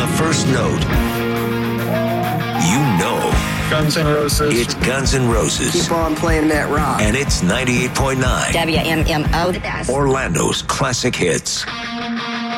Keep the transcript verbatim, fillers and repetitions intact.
the first note, you know Guns N' Roses. it's Guns N' Roses. Keep on playing that rock. And it's ninety-eight point nine W M M O. Orlando's classic hits.